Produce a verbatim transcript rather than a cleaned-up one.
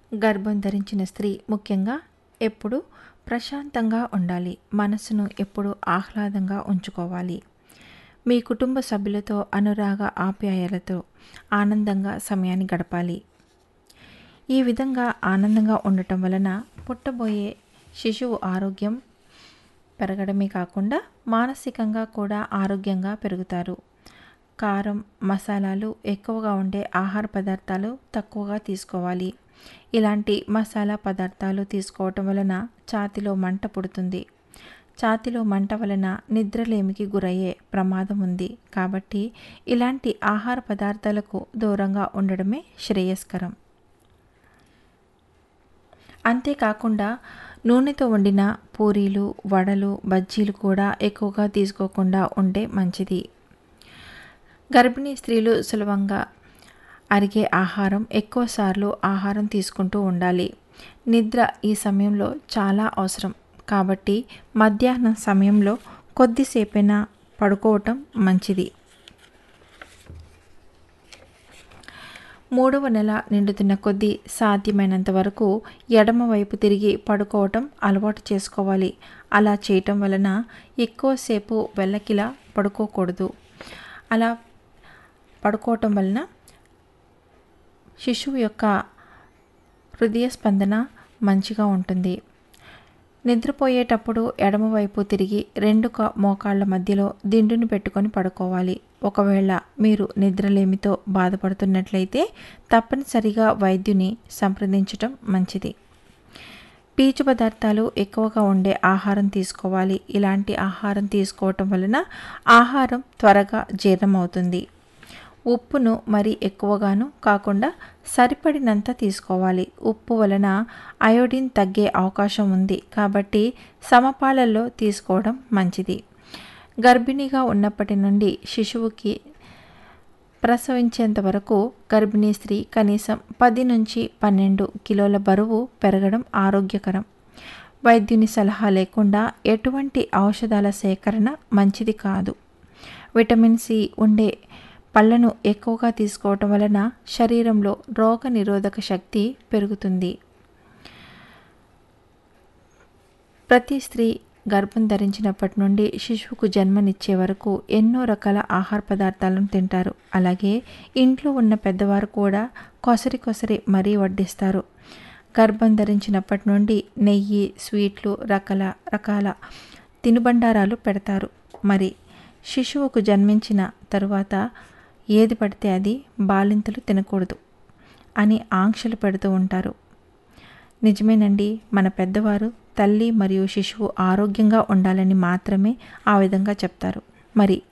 గర్భం ధరించిన స్త్రీ ముఖ్యంగా ఎప్పుడు ప్రశాంతంగా ఉండాలి. మనసును ఎప్పుడు ఆహ్లాదంగా ఉంచుకోవాలి. మీ కుటుంబ సభ్యులతో అనురాగ ఆప్యాయతలతో ఆనందంగా సమయాన్ని గడపాలి. ఈ విధంగా ఆనందంగా ఉండటం వలన పుట్టబోయే శిశువు ఆరోగ్యం పెరగడమే కాకుండా మానసికంగా కూడా ఆరోగ్యంగా పెరుగుతారు. కారం, మసాలాలు ఎక్కువగా ఉండే ఆహార పదార్థాలు తక్కువగా తీసుకోవాలి. ఇలాంటి మసాలా పదార్థాలు తీసుకోవటం వలన ఛాతీలో మంట పుడుతుంది. ఛాతీలో మంట వలన నిద్రలేమికి గురయ్యే ప్రమాదం ఉంది. కాబట్టి ఇలాంటి ఆహార పదార్థాలకు దూరంగా ఉండడమే శ్రేయస్కరం. అంతేకాకుండా నూనెతో వండిన పూరీలు, వడలు, బజ్జీలు కూడా ఎక్కువగా తీసుకోకుండా ఉంటే మంచిది. గర్భిణీ స్త్రీలు సులభంగా అరిగే ఆహారం ఎక్కువసార్లు ఆహారం తీసుకుంటూ ఉండాలి. నిద్ర ఈ సమయంలో చాలా అవసరం. కాబట్టి మధ్యాహ్నం సమయంలో కొద్దిసేపైనా పడుకోవటం మంచిది. మూడవ నెల నిండుతున్న కొద్దీ సాధ్యమైనంత వరకు ఎడమ వైపు తిరిగి పడుకోవటం అలవాటు చేసుకోవాలి. అలా చేయటం వలన ఎక్కువసేపు వెల్లకిలా పడుకోకూడదు. అలా పడుకోవటం వలన శిశువు యొక్క హృదయ స్పందన మంచిగా ఉంటుంది. నిద్రపోయేటప్పుడు ఎడమవైపు తిరిగి రెండు మోకాళ్ళ మధ్యలో దిండును పెట్టుకొని పడుకోవాలి. ఒకవేళ మీరు నిద్రలేమితో బాధపడుతున్నట్లయితే తప్పనిసరిగా వైద్యుని సంప్రదించటం మంచిది. పీచు పదార్థాలు ఎక్కువగా ఉండే ఆహారం తీసుకోవాలి. ఇలాంటి ఆహారం తీసుకోవటం వలన ఆహారం త్వరగా జీర్ణమవుతుంది. ఉప్పును మరి ఎక్కువగాను కాకుండా సరిపడినంత తీసుకోవాలి. ఉప్పు వలన అయోడిన్ తగ్గే అవకాశం ఉంది. కాబట్టి సమపాలల్లో తీసుకోవడం మంచిది. గర్భిణిగా ఉన్నప్పటి నుండి శిశువుకి ప్రసవించేంత వరకు గర్భిణీ స్త్రీ కనీసం పది నుంచి పన్నెండు కిలోల బరువు పెరగడం ఆరోగ్యకరం. వైద్యుని సలహా లేకుండా ఎటువంటి ఔషధాల సేకరణ మంచిది కాదు. విటమిన్ సి ఉండే పళ్లను ఎక్కువగా తీసుకోవటం వలన శరీరంలో రోగ నిరోధక శక్తి పెరుగుతుంది. ప్రతి స్త్రీ గర్భం ధరించినప్పటి నుండి శిశువుకు జన్మనిచ్చే వరకు ఎన్నో రకాల ఆహార పదార్థాలను తింటారు. అలాగే ఇంట్లో ఉన్న పెద్దవారు కూడా కొసరి కొసరి మరీ వడ్డిస్తారు. గర్భం ధరించినప్పటి నుండి నెయ్యి, స్వీట్లు, రకాల రకాల తినుబండారాలు పెడతారు. మరి శిశువుకు జన్మించిన తరువాత ఏది పడితే అది బాలింతలు తినకూడదు అని ఆంక్షలు పెడుతూ ఉంటారు. నిజమేనండి. మన పెద్దవారు తల్లి మరియు శిశువు ఆరోగ్యంగా ఉండాలని మాత్రమే ఆ విధంగా చెప్తారు. మరి